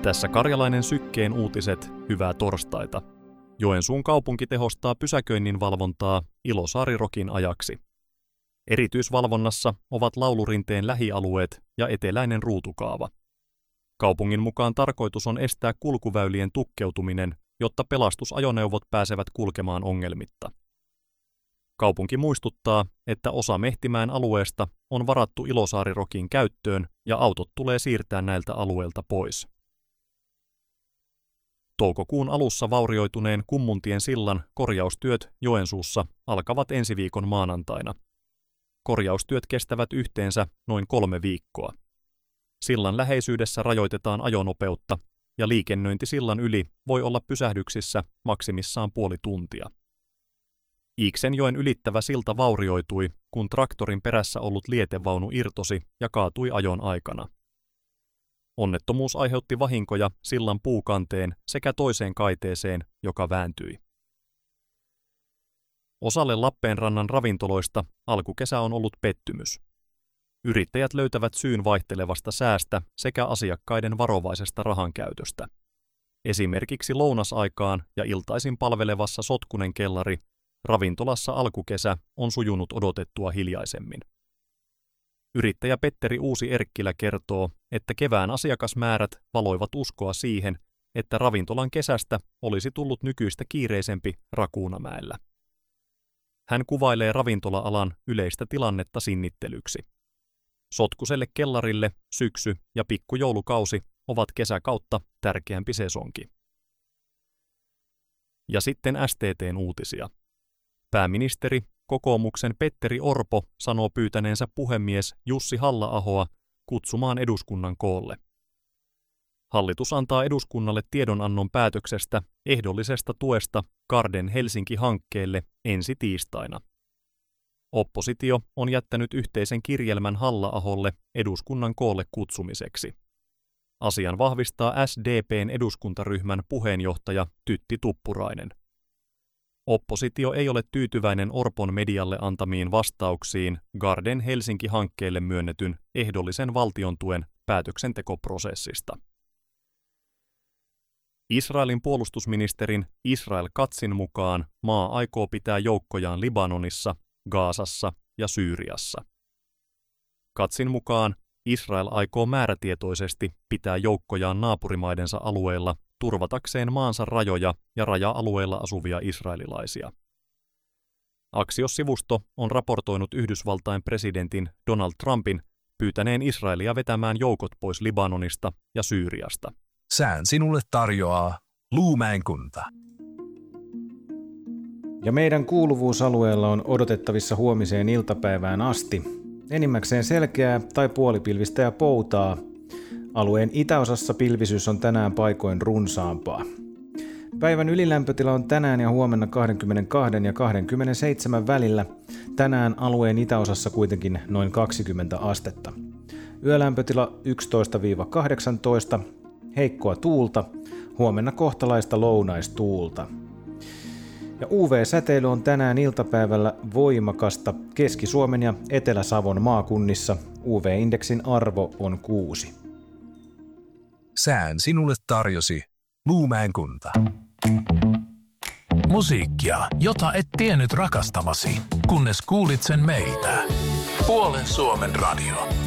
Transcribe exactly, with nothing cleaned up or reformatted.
Tässä Karjalainen Sykkeen uutiset, hyvää torstaita. Joensuun kaupunki tehostaa pysäköinnin valvontaa Ilosaari-Rokin ajaksi. Erityisvalvonnassa ovat Laulurinteen lähialueet ja eteläinen ruutukaava. Kaupungin mukaan tarkoitus on estää kulkuväylien tukkeutuminen, jotta pelastusajoneuvot pääsevät kulkemaan ongelmitta. Kaupunki muistuttaa, että osa Mehtimäen alueesta on varattu Ilosaari-Rokin käyttöön ja autot tulee siirtää näiltä alueilta pois. Toukokuun alussa vaurioituneen Kummuntien sillan korjaustyöt Joensuussa alkavat ensi viikon maanantaina. Korjaustyöt kestävät yhteensä noin kolme viikkoa. Sillan läheisyydessä rajoitetaan ajonopeutta ja liikennöinti sillan yli voi olla pysähdyksissä maksimissaan puoli tuntia. Iiksenjoen ylittävä silta vaurioitui, kun traktorin perässä ollut lietevaunu irtosi ja kaatui ajon aikana. Onnettomuus aiheutti vahinkoja sillan puukanteen sekä toiseen kaiteeseen, joka vääntyi. Osalle Lappeenrannan ravintoloista alkukesä on ollut pettymys. Yrittäjät löytävät syyn vaihtelevasta säästä sekä asiakkaiden varovaisesta rahankäytöstä. Esimerkiksi lounasaikaan ja iltaisin palvelevassa Sotkunen kellari ravintolassa alkukesä on sujunut odotettua hiljaisemmin. Yrittäjä Petteri Uusi-Erkkilä kertoo, että kevään asiakasmäärät valoivat uskoa siihen, että ravintolan kesästä olisi tullut nykyistä kiireisempi Rakuunamäellä. Hän kuvailee ravintola-alan yleistä tilannetta sinnittelyksi. Sotkuselle kellarille syksy- ja pikkujoulukausi ovat kesäkautta tärkeämpi sesonki. Ja sitten S T T:n uutisia. Pääministeri, kokoomuksen Petteri Orpo sanoo pyytäneensä puhemies Jussi Halla-ahoa kutsumaan eduskunnan koolle. Hallitus antaa eduskunnalle tiedonannon päätöksestä ehdollisesta tuesta Garden Helsinki-hankkeelle ensi tiistaina. Oppositio on jättänyt yhteisen kirjelmän Halla-aholle eduskunnan koolle kutsumiseksi. Asian vahvistaa S D P:n eduskuntaryhmän puheenjohtaja Tytti Tuppurainen. Oppositio ei ole tyytyväinen Orpon medialle antamiin vastauksiin Garden Helsinki-hankkeelle myönnetyn ehdollisen valtiontuen päätöksentekoprosessista. Israelin puolustusministerin Israel Katzin mukaan maa aikoo pitää joukkojaan Libanonissa, Gazassa ja Syyriassa. Katzin mukaan Israel aikoo määrätietoisesti pitää joukkojaan naapurimaidensa alueella turvatakseen maansa rajoja ja raja-alueella asuvia israelilaisia. Axios-sivusto on raportoinut Yhdysvaltain presidentin Donald Trumpin pyytäneen Israelia vetämään joukot pois Libanonista ja Syyriasta. Sään sinulle tarjoaa Luumäen kunta. Ja meidän kuuluvuusalueella on odotettavissa huomiseen iltapäivään asti enimmäkseen selkeää tai puolipilvistä ja poutaa. Alueen itäosassa pilvisyys on tänään paikoin runsaampaa. Päivän ylilämpötila on tänään ja huomenna kaksikymmentäkaksi ja kaksikymmentäseitsemän välillä. Tänään alueen itäosassa kuitenkin noin kaksikymmentä astetta. Yölämpötila yksitoista kahdeksantoista, heikkoa tuulta, huomenna kohtalaista lounaistuulta. Ja U V-säteily on tänään iltapäivällä voimakasta Keski-Suomen ja Etelä-Savon maakunnissa. U V-indeksin arvo on kuusi. Sään sinulle tarjosi Luumäen kunta. Musiikkia, jota et tiennyt rakastavasi, kunnes kuulit sen meiltä. Puolen Suomen radio.